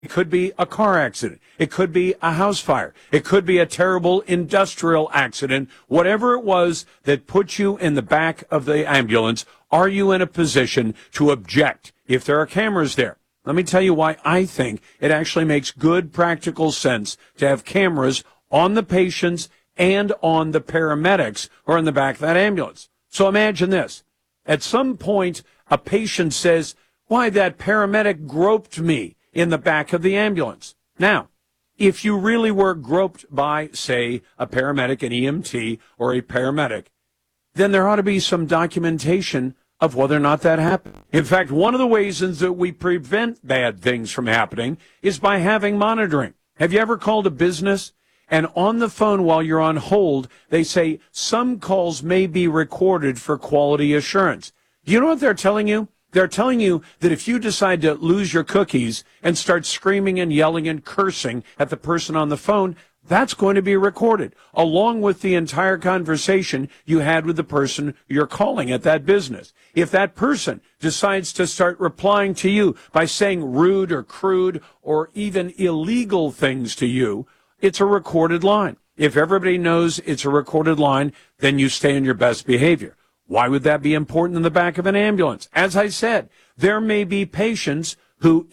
It could be a car accident. It could be a house fire. It could be a terrible industrial accident. Whatever it was that put you in the back of the ambulance, are you in a position to object if there are cameras there? Let me tell you why I think it actually makes good practical sense to have cameras on the patients and on the paramedics who are in the back of that ambulance. So imagine this. At some point, a patient says, "Why, that paramedic groped me in the back of the ambulance." Now, if you really were groped by, say, a paramedic, an EMT, or a paramedic, then there ought to be some documentation of whether or not that happened. In fact, one of the ways that we prevent bad things from happening is by having monitoring. Have you ever called a business and on the phone while you're on hold, they say some calls may be recorded for quality assurance? Do you know what they're telling you? They're telling you that if you decide to lose your cookies and start screaming and yelling and cursing at the person on the phone, that's going to be recorded, along with the entire conversation you had with the person you're calling at that business. If that person decides to start replying to you by saying rude or crude or even illegal things to you, it's a recorded line. If everybody knows it's a recorded line, then you stay on your best behavior. Why would that be important in the back of an ambulance? As I said, there may be patients who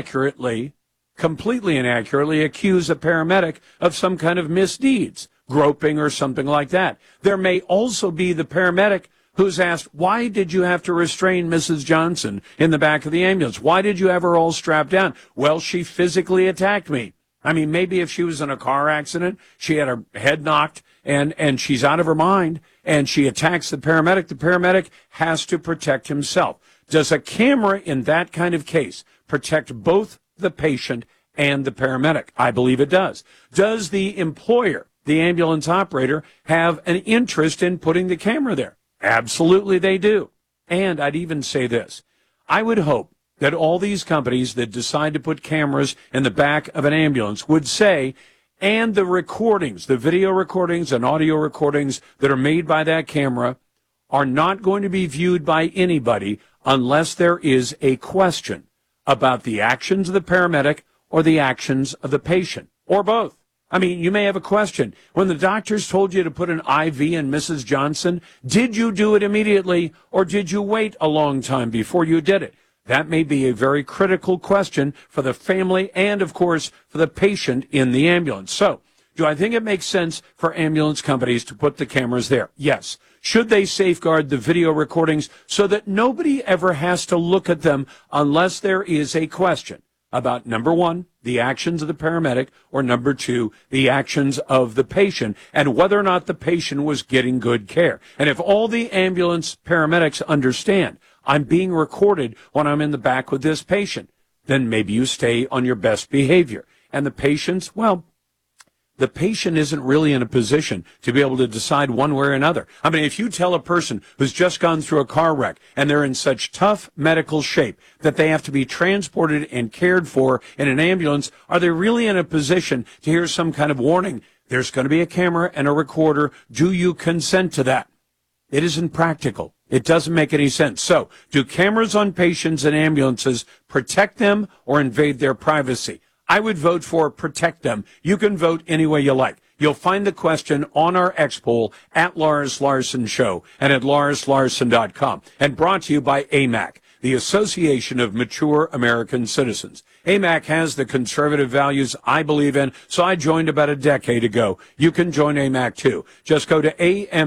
completely inaccurately accuse a paramedic of some kind of misdeeds, groping or something like that. There may also be the paramedic who's asked, "Why did you have to restrain Mrs. Johnson in the back of the ambulance? Why did you have her all strapped down?" "Well, she physically attacked me." I mean, maybe if she was in a car accident, she had her head knocked and she's out of her mind and she attacks the paramedic has to protect himself. Does a camera in that kind of case protect both the patient and the paramedic? I believe it does. Does the employer, the ambulance operator, have an interest in putting the camera there? Absolutely they do. And I'd even say this. I would hope that all these companies that decide to put cameras in the back of an ambulance would say, and the recordings, the video recordings and audio recordings that are made by that camera are not going to be viewed by anybody unless there is a question about the actions of the paramedic or the actions of the patient, or both. I mean, you may have a question. When the doctors told you to put an IV in Mrs. Johnson, did you do it immediately or did you wait a long time before you did it? That may be a very critical question for the family and, of course, for the patient in the ambulance. So, do I think it makes sense for ambulance companies to put the cameras there? Yes. Should they safeguard the video recordings so that nobody ever has to look at them unless there is a question about, number one, the actions of the paramedic, or number two, the actions of the patient, and whether or not the patient was getting good care? And if all the ambulance paramedics understand, I'm being recorded when I'm in the back with this patient, then maybe you stay on your best behavior. And the patients, well, the patient isn't really in a position to be able to decide one way or another. I mean, if you tell a person who's just gone through a car wreck and they're in such tough medical shape that they have to be transported and cared for in an ambulance, are they really in a position to hear some kind of warning? There's going to be a camera and a recorder. Do you consent to that? It isn't practical. It doesn't make any sense. So, do cameras on patients and ambulances protect them or invade their privacy? I would vote for protect them. You can vote any way you like. You'll find the question on our X poll at Lars Larson Show and at LarsLarson.com. And brought to you by AMAC, the Association of Mature American Citizens. AMAC has the conservative values I believe in, so I joined about a decade ago. You can join AMAC too. Just go to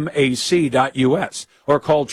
amac.us or call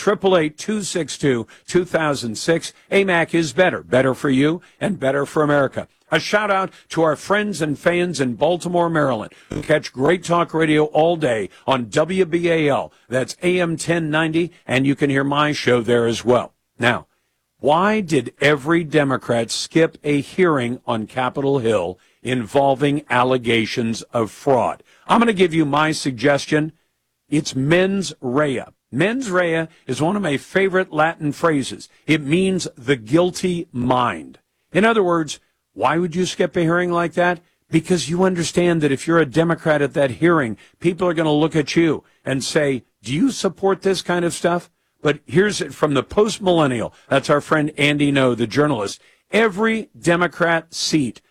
888-262-2006. AMAC is better. Better for you and better for America. A shout out to our friends and fans in Baltimore, Maryland, who catch great talk radio all day on WBAL. That's AM 1090, and you can hear my show there as well. Now, why did every Democrat skip a hearing on Capitol Hill involving allegations of fraud? I'm going to give you my suggestion. It's mens rea. Mens rea is one of my favorite Latin phrases. It means the guilty mind. In other words, why would you skip a hearing like that? Because you understand that if you're a Democrat at that hearing, people are going to look at you and say, do you support this kind of stuff? But here's it from the post-millennial. That's our friend Andy Ngo, the journalist. Every Democrat seat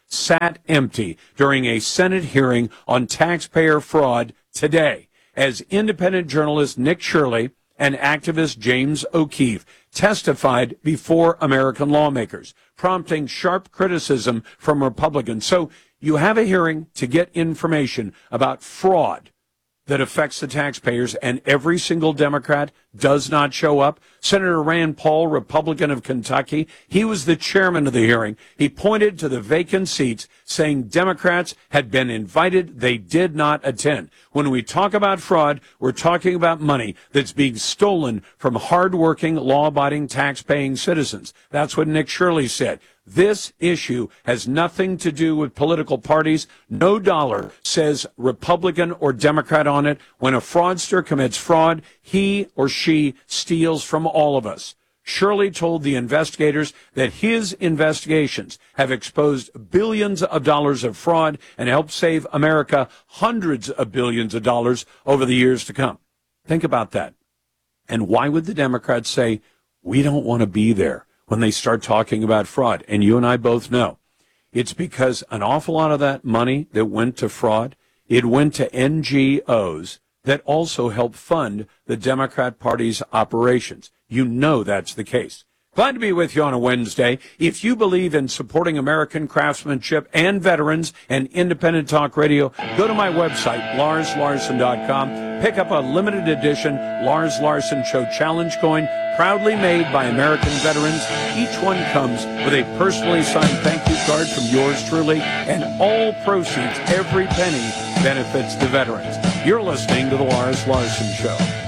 sat empty during a Senate hearing on taxpayer fraud today, as independent journalist Nick Shirley and activist James O'Keefe testified before American lawmakers, prompting sharp criticism from Republicans. So you have a hearing to get information about fraud that affects the taxpayers, and every single Democrat does not show up. Senator Rand Paul, Republican of Kentucky, he was the chairman of the hearing. He pointed to the vacant seats, saying Democrats had been invited. They did not attend. When we talk about fraud, we're talking about money that's being stolen from hardworking, law-abiding, tax-paying citizens. That's what Nick Shirley said. This issue has nothing to do with political parties. No dollar says Republican or Democrat on it. When a fraudster commits fraud, he or she steals from all of us. Shirley told the investigators that his investigations have exposed billions of dollars of fraud and helped save America hundreds of billions of dollars over the years to come. Think about that. And why would the Democrats say, we don't want to be there when they start talking about fraud? And you and I both know it's because an awful lot of that money that went to fraud, it went to NGOs that also help fund the Democrat Party's operations. You know that's the case. Glad to be with you on a Wednesday. If you believe in supporting American craftsmanship and veterans and independent talk radio, go to my website, LarsLarson.com. Pick up a limited edition Lars Larson Show Challenge coin, proudly made by American veterans. Each one comes with a personally signed thank you card from yours truly, and all proceeds, every penny, benefits the veterans. You're listening to the Lars Larson Show.